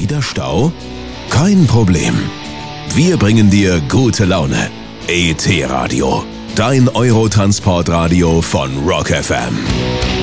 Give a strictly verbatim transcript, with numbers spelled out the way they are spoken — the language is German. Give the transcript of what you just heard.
wieder Stau? Kein Problem. Wir bringen dir gute Laune. E T Radio, dein Eurotransportradio von Rock F M.